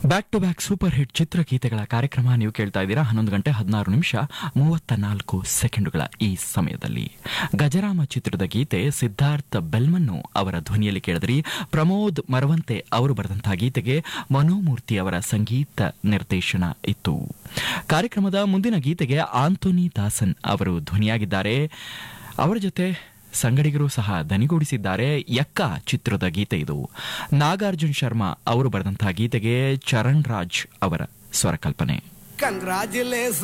Back to back super hit ಚಿತ್ರಗೀತೆಗಳ ಕಾರ್ಯಕ್ರಮ ನೀವು ಕೇಳ್ತಾ ಇದ್ದೀರಾ. 11:16 ಈ ಸಮಯದಲ್ಲಿ ಗಜರಾಮ ಚಿತ್ರದ ಗೀತೆ ಸಿದ್ಧಾರ್ಥ್ ಬೆಲ್ಮನ್ನು ಅವರ ಧ್ವನಿಯಲ್ಲಿ ಕೇಳಿದ್ರಿ. ಪ್ರಮೋದ್ ಮರವಂತೆ ಅವರು ಬರೆದಂತಹ ಗೀತೆಗೆ ಮನೋಮೂರ್ತಿ ಅವರ ಸಂಗೀತ ನಿರ್ದೇಶನ ಇತ್ತು. ಕಾರ್ಯಕ್ರಮದ ಮುಂದಿನ ಗೀತೆಗೆ ಆಂಥೋನಿ ದಾಸನ್ ಅವರು ಧ್ವನಿಯಾಗಿದ್ದಾರೆ. ಅವರ ಜೊತೆ ಸಂಗಡಿಗರು ಸಹ ದನಿಗೂಡಿಸಿದ್ದಾರೆ. ಯಕ್ಕ ಚಿತ್ರದ ಗೀತೆ ಇದು. ನಾಗಾರ್ಜುನ್ ಶರ್ಮಾ ಅವರು ಬರೆದಂತಹ ಗೀತೆಗೆ ಚರಣ್ ರಾಜ್ ಅವರ ಸ್ವರಕಲ್ಪನೆ. ಕಂಗ್ರಾಚುಲೇಷನ್